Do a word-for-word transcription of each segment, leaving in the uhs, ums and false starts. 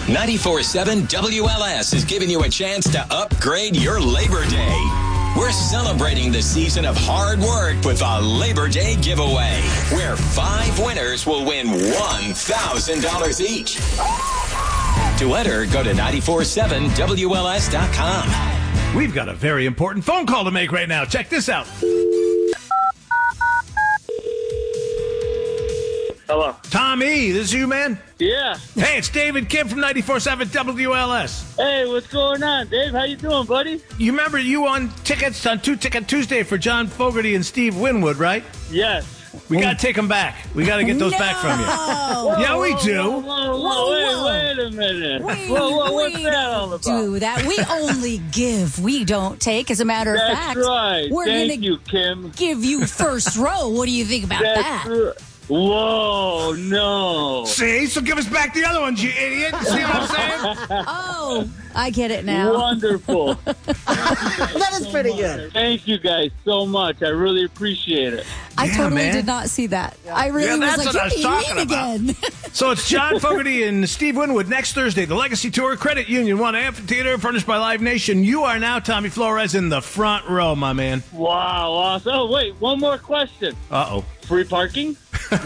ninety-four point seven W L S is giving you a chance to upgrade your Labor Day. We're celebrating the season of hard work with a Labor Day giveaway, where five winners will win one thousand dollars each. To enter, go to nine four seven W L S dot com. We've got a very important phone call to make right now. Check this out. Hello. Tommy, this is you, man? Yeah. Hey, it's David Kim from ninety-four point seven W L S. Hey, what's going on, Dave? How you doing, buddy? You remember you won tickets on Two Ticket Tuesday for John Fogerty and Steve Winwood, right? Yes. We got to take them back. We got to get those no. back from you. Whoa, yeah, we do. Whoa, whoa, whoa, whoa, wait, wait a minute. We, whoa, whoa, what's we that don't all about? do that. We only give. We don't take. As a matter of That's fact, right. we're Thank gonna you, Kim. give you first row. What do you think about That's that? right. Whoa, no. See? So give us back the other ones, you idiot. See what I'm saying? Oh, I get it now. Wonderful. That is pretty good. Thank you guys so much. I really appreciate it. I Yeah, totally man. did not see that. I really Yeah, was that's like, what I was you're talking mean about. again. So it's John Fogerty and Steve Winwood next Thursday, the Legacy Tour, Credit Union One Amphitheater, furnished by Live Nation. You are now, Tommy Flores, in the front row, my man. Wow, awesome. Oh, wait, one more question. Uh-oh. Free parking?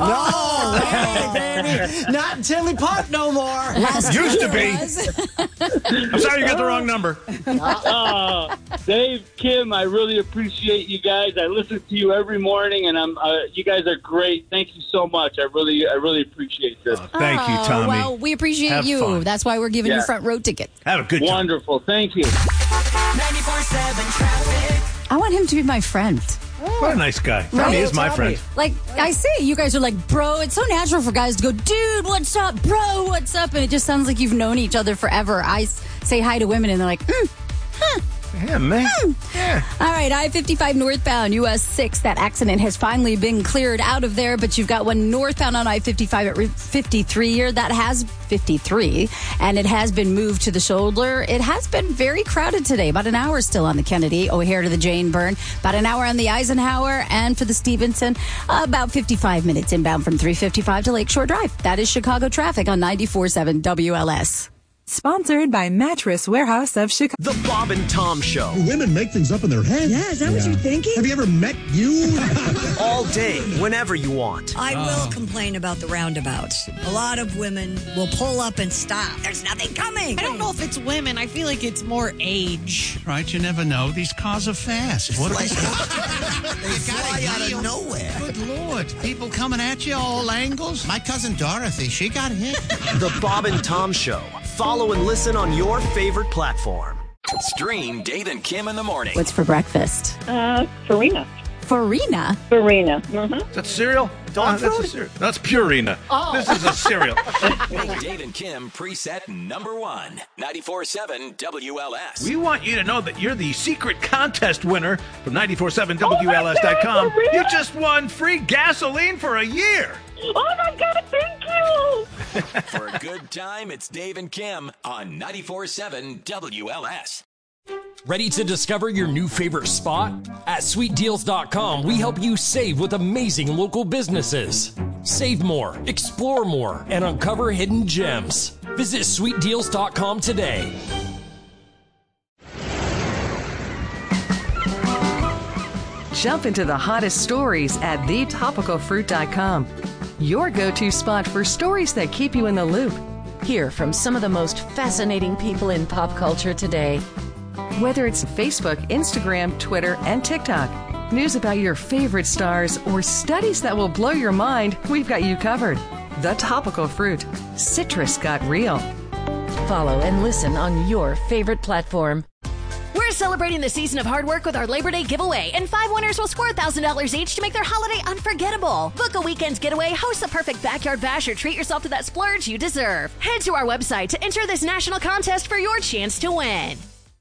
No, hey, baby. Not in Tinley Park no more. Last Used year to be. was. I'm sorry you got the wrong number. Uh, Dave, Kim, I really appreciate you guys. I listen to you every morning, and I'm. Uh, you guys are great. Thank you so much. I really, I really appreciate this. Oh, thank you, Oh, Tommy. well, we appreciate Have you. fun. That's why we're giving Yeah. you front row ticket. Have a good time. Wonderful. Thank you. ninety-four seven traffic. I want him to be my friend. What a nice guy. Tommy Right? is my Tommy. friend. Like I say, you guys are like, bro. It's so natural for guys to go, dude, what's up, bro, what's up? And it just sounds like you've known each other forever. I s- say hi to women, and they're like, mm, huh. Yeah, man. Yeah. All right, I fifty-five northbound, U S six. That accident has finally been cleared out of there, but you've got one northbound on I fifty-five at fifty-three here. That has fifty-three, and it has been moved to the shoulder. It has been very crowded today. About an hour still on the Kennedy, O'Hare to the Jane Byrne. About an hour on the Eisenhower, and for the Stevenson, uh, about fifty-five minutes inbound from three fifty-five to Lakeshore Drive. That is Chicago traffic on ninety-four point seven W L S. Sponsored by Mattress Warehouse of Chicago. The Bob and Tom Show. Women make things up in their head. Yeah, is that what you're thinking? Have you ever met you? All day, whenever you want. I will complain about the roundabouts. A lot of women will pull up and stop. There's nothing coming. I don't know if it's women. I feel like it's more age. Right, you never know. These cars are fast. What Like, they fly out of nowhere. Good Lord. People coming at you all angles. My cousin Dorothy, she got hit. The Bob and Tom Show. Follow and listen on your favorite platform. Stream Dave and Kim in the morning. What's for breakfast? Uh, Farina. Farina? Farina. Mm-hmm. That's cereal? Dog Uh, that's, food? a cereal. That's Purina. Oh. This is a cereal. Make Dave and Kim preset number one. ninety-four point seven W L S. We want you to know that you're the secret contest winner from ninety-four point seven W L S dot com. Oh my God, You just won free gasoline for a year. Oh, my God, thank you. For a good time, it's Dave and Kim on ninety-four point seven W L S. Ready to discover your new favorite spot? At sweet deals dot com, we help you save with amazing local businesses. Save more, explore more, and uncover hidden gems. Visit sweet deals dot com today. Jump into the hottest stories at the topical fruit dot com. Your go-to spot for stories that keep you in the loop. Hear from some of the most fascinating people in pop culture today. Whether it's Facebook, Instagram, Twitter, and TikTok, news about your favorite stars, or studies that will blow your mind, we've got you covered. The Topical Fruit. Citrus got real. Follow and listen on your favorite platform. We're celebrating the season of hard work with our Labor Day giveaway, and five winners will score one thousand dollars each to make their holiday unforgettable. Book a weekend getaway, host the perfect backyard bash, or treat yourself to that splurge you deserve. Head to our website to enter this national contest for your chance to win.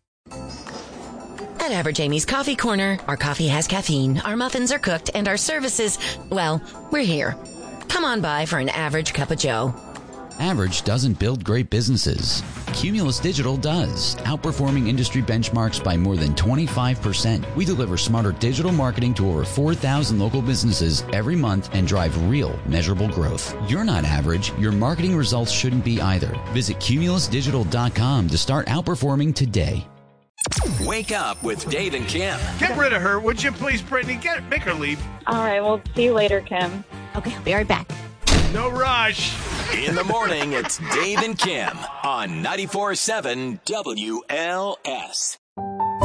At Average Amy's Coffee Corner, our coffee has caffeine, our muffins are cooked, and our services, well, we're here. Come on by for an average cup of joe. Average doesn't build great businesses. Cumulus Digital does, outperforming industry benchmarks by more than twenty-five percent. We deliver smarter digital marketing to over four thousand local businesses every month and drive real, measurable growth. You're not average. Your marketing results shouldn't be either. Visit cumulus digital dot com to start outperforming today. Wake up with Dave and Kim. Get rid of her, would you please, Brittany? Get make her leave. All right, we'll see you later, Kim. Okay, I'll be right back. No rush. In the morning, it's Dave and Kim on ninety-four point seven W L S.